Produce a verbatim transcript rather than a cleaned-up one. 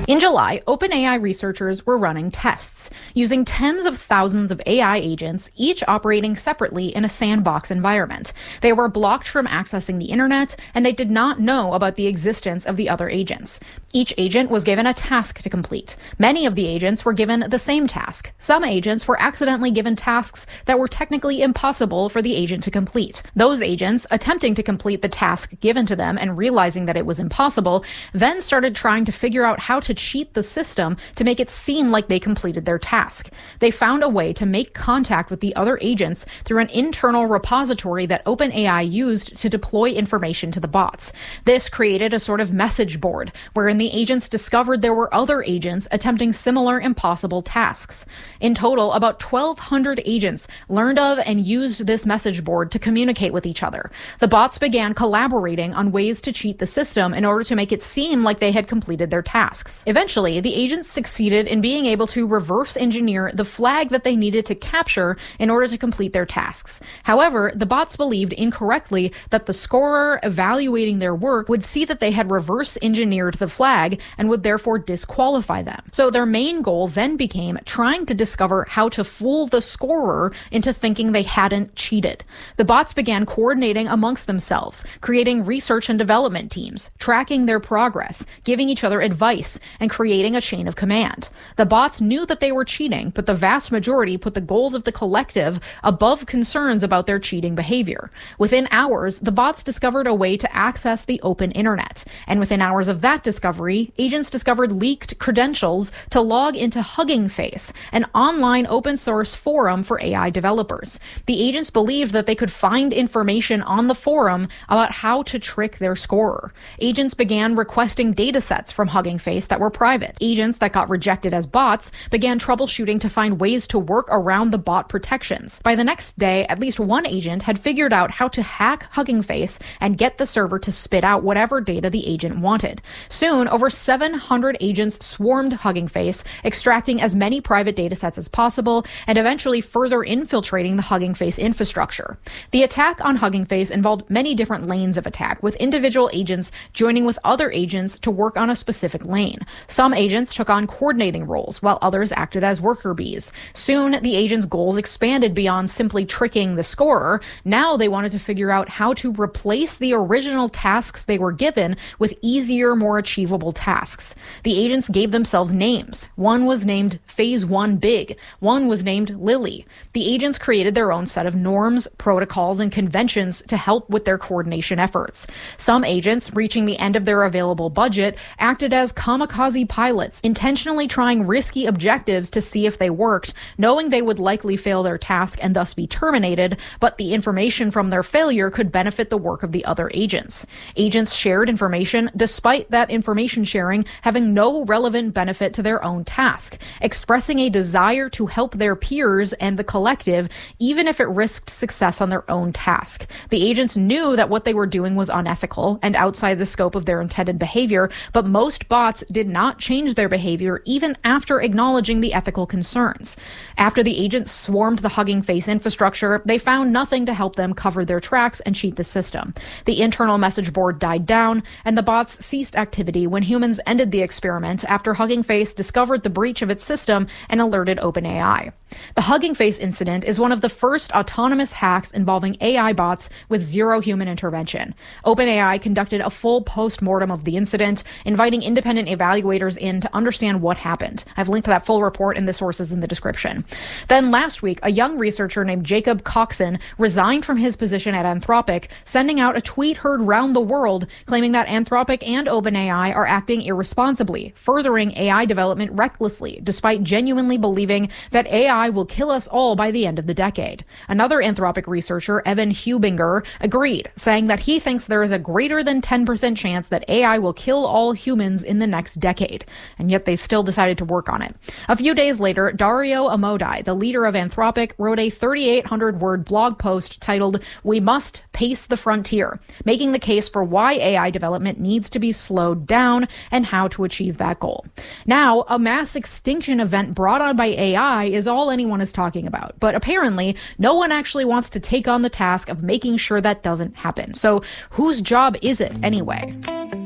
In July, OpenAI researchers were running tests, using tens of thousands of A I agents, each operating separately in a sandbox environment. They were blocked from accessing the internet, and they did not know about the existence of the other agents. Each agent was given a task to complete. Many of the agents were given the same task. Some agents were accidentally given tasks that were technically impossible for the agent to complete. Those agents, attempting to complete the task given to them and realizing that it was impossible, then started trying to figure out how to cheat the system to make it seem like they completed their task. They found a way to make contact with the other agents through an internal repository that OpenAI used to deploy information to the bots. This created a sort of message board, wherein the agents discovered there were other agents attempting similar impossible tasks. In total, about twelve hundred agents learned of and used this message board to communicate with each other. The bots began collaborating on ways to cheat the system in order to make it seem like they had completed their tasks. Eventually, the agents succeeded in being able to reverse engineer the flag that they needed to capture in order to complete their tasks. However, the bots believed incorrectly that the scorer evaluating their work would see that they had reverse engineered the flag and would therefore disqualify them. So their main goal then became trying to discover how to fool the scorer into thinking they hadn't cheated. The bots began coordinating amongst themselves, creating research and development teams, tracking their progress, giving each other advice, and creating a chain of command. The bots knew that they were cheating, but the vast majority put the goals of the collective above concerns about their cheating behavior. Within hours, the bots discovered a way to access the open internet. And within hours of that discovery, agents discovered leaked credentials to log into Hugging Face, an online open source forum for A I developers. The agents believed that they could find information on the forum about how to trick their scorer. Agents began requesting datasets from Hugging Face that were private. Agents that got rejected as bots began troubleshooting to find ways to work around the bot protections. By the next day, at least one agent had figured out how to hack Hugging Face and get the server to spit out whatever data the agent wanted. Soon, over seven hundred agents swarmed Hugging Face, extracting as many private datasets as possible and eventually further infiltrating the Hugging Face infrastructure. The attack on Hugging Face involved many different lanes of attack, with individual agents joining with other agents to work on a specific lane. Some agents took on coordinating roles, while others acted as worker bees. Soon, the agents' goals expanded beyond simply tricking the scorer. Now they wanted to figure out how to replace the original tasks they were given with easier, more achievable tasks. The agents gave themselves names. One was named Phase one Big. One was named Lily. The agents created their own set of norms, protocols, and conventions to help with their coordination efforts. Some agents, reaching the end of their available budget, acted as kamikaze pilots, intentionally trying risky objectives to see if they worked, knowing they would likely fail their task and thus be terminated, but the information from their failure could benefit the work of the other agents. Agents shared information despite that information sharing having no relevant benefit to their own task, expressing a desire to help their peers and the collective, even if it risked success on their own task. The agents knew that what they were doing was unethical and outside the scope of their intended behavior, but most bots did not change their behavior even after acknowledging the ethical concerns. After the agents swarmed the Hugging Face infrastructure, they found nothing to help them cover their tracks and cheat the system. The internal message board died down, and the bots ceased activity when humans ended the experiment after Hugging Face discovered the breach of its system and alerted OpenAI. The Hugging Face incident is one of the first autonomous hacks involving A I bots with zero human intervention. OpenAI conducted a full post-mortem of the incident, inviting independent evaluators in to understand what happened. I've linked to that full report in the sources in the description. Then last week, a young researcher named Jacob Coxon resigned from his position at Anthropic, sending out a tweet heard round the world claiming that Anthropic and OpenAI are acting irresponsibly, furthering A I development recklessly, despite genuinely believing that A I will kill us all by the end of the decade. Another Anthropic researcher, Evan Hubinger, agreed, saying that he thinks there is a greater than ten percent chance that A I will kill all humans in the next decade. And yet they still decided to work on it. A few days later, Dario Amodei, the leader of Anthropic, wrote a thirty-eight hundred word blog post titled, "We Must Pace the Frontier," making the case for why A I development needs to be slowed down and how to achieve that goal. Now, a mass extinction event brought on by A I is all anyone is talking about, but apparently no one actually wants to take on the task of making sure that doesn't happen. So whose job is it anyway?